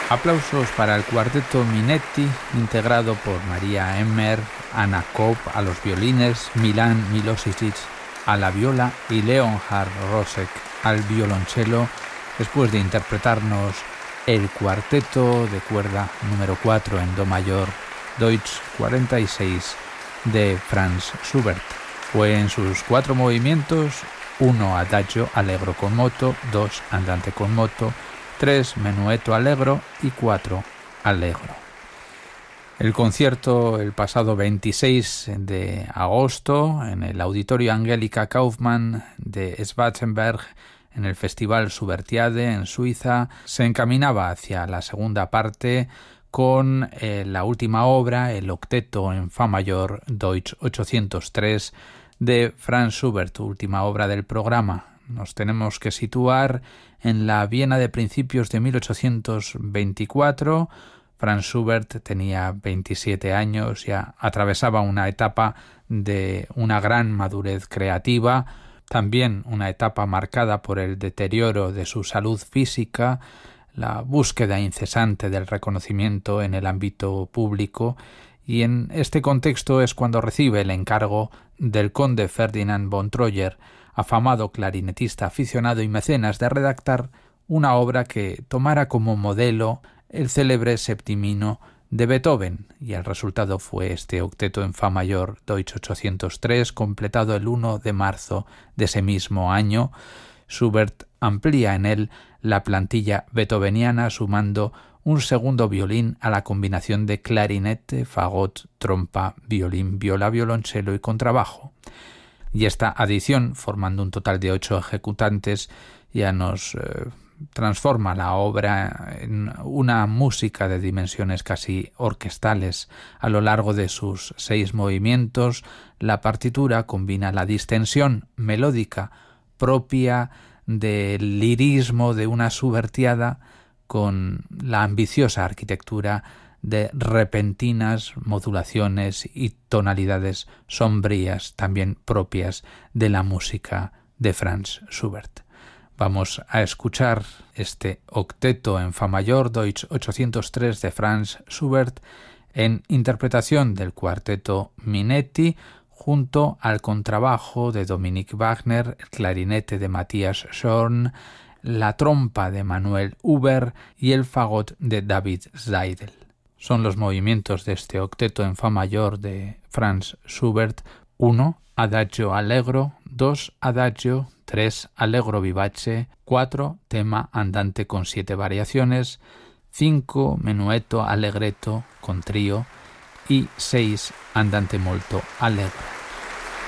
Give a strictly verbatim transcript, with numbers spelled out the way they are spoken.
Aplausos para el cuarteto Minetti, integrado por María Emmer, Anna Kopp a los violines, Milan Milosisic a la viola y Leonhard Rosek al violonchelo, después de interpretarnos el cuarteto de cuerda número cuatro en do mayor, Deutsch cuarenta y seis, de Franz Schubert. Fue en sus cuatro movimientos: uno adagio allegro con moto, dos andante con moto, tres menueto allegro y cuatro allegro. El concierto el pasado veintiséis de agosto en el Auditorio Angelika Kaufmann de Schwarzenberg, en el Festival Schubertiade en Suiza, se encaminaba hacia la segunda parte con eh, la última obra, el octeto en fa mayor Deutsch ochocientos tres de Franz Schubert, última obra del programa. Nos tenemos que situar en la Viena de principios de mil ochocientos veinticuatro. Franz Schubert tenía veintisiete años, ya atravesaba una etapa de una gran madurez creativa, también una etapa marcada por el deterioro de su salud física, la búsqueda incesante del reconocimiento en el ámbito público, y en este contexto es cuando recibe el encargo del conde Ferdinand von Troyer, afamado clarinetista aficionado y mecenas, de redactar una obra que tomara como modelo el célebre septimino de Beethoven, y el resultado fue este octeto en fa mayor Deutsch ochocientos tres, completado el primero de marzo de ese mismo año. Schubert amplía en él la plantilla beethoveniana, sumando un segundo violín a la combinación de clarinete, fagot, trompa, violín, viola, violonchelo y contrabajo. Y esta adición, formando un total de ocho ejecutantes, ya nos eh, transforma la obra en una música de dimensiones casi orquestales. A lo largo de sus seis movimientos, la partitura combina la distensión melódica propia del lirismo de una Schubertiada con la ambiciosa arquitectura de repentinas modulaciones y tonalidades sombrías también propias de la música de Franz Schubert. Vamos a escuchar este octeto en fa mayor Deutsch ochocientos tres de Franz Schubert en interpretación del cuarteto Minetti, junto al contrabajo de Dominique Wagner, el clarinete de Matthias Schorn, la trompa de Manuel Huber y el fagot de David Seidel. Son los movimientos de este octeto en fa mayor de Franz Schubert: uno adagio allegro, dos adagio, tres allegro vivace, cuatro tema andante con siete variaciones, cinco menueto allegretto con trío y seis andante molto allegro.